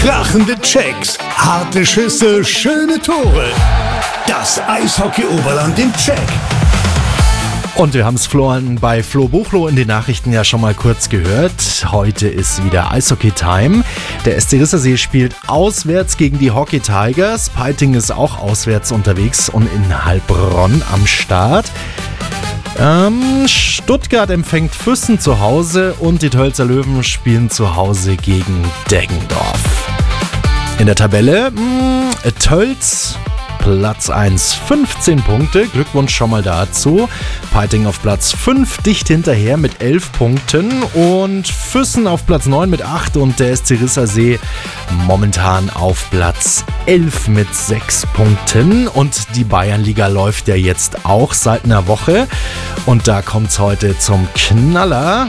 Krachende Checks, harte Schüsse, schöne Tore. Das Eishockey-Oberland im Check. Und wir haben es bei Flo Buchloh in den Nachrichten ja schon mal kurz gehört. Heute ist wieder Eishockey-Time. Der SC Rissersee spielt auswärts gegen die Hockey Tigers. Peiting ist auch auswärts unterwegs und in Heilbronn am Start. Stuttgart empfängt Füssen zu Hause und die Tölzer Löwen spielen zu Hause gegen Deggendorf. In der Tabelle Tölz Platz 1, 15 Punkte. Glückwunsch schon mal dazu. Peiting auf Platz 5, dicht hinterher mit 11 Punkten. Und Füssen auf Platz 9 mit 8 und der SC Rissersee momentan auf Platz 11 mit 6 Punkten. Und die Bayernliga läuft ja jetzt auch seit einer Woche. Und da kommt es heute zum Knaller.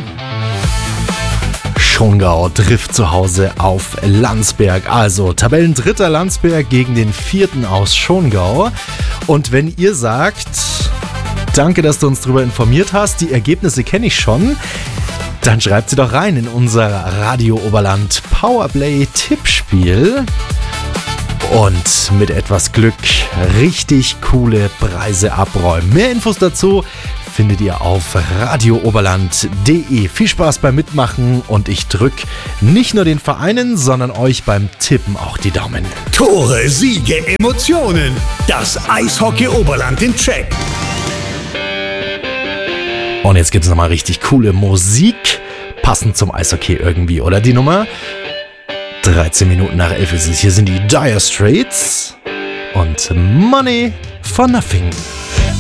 Schongau trifft zu Hause auf Landsberg. Also Tabellendritter Landsberg gegen den vierten aus Schongau. Und wenn ihr sagt, danke, dass du uns darüber informiert hast, die Ergebnisse kenne ich schon, dann schreibt sie doch rein in unser Radio Oberland Powerplay Tippspiel. Und mit etwas Glück richtig coole Preise abräumen. Mehr Infos dazu findet ihr auf radiooberland.de. Viel Spaß beim Mitmachen und ich drücke nicht nur den Vereinen, sondern euch beim Tippen auch die Daumen. Tore, Siege, Emotionen. Das Eishockey-Oberland im Check. Und jetzt gibt es nochmal richtig coole Musik, passend zum Eishockey irgendwie, oder? Die Nummer 13 Minuten nach 11 ist es. Hier sind die Dire Straits und Money for Nothing.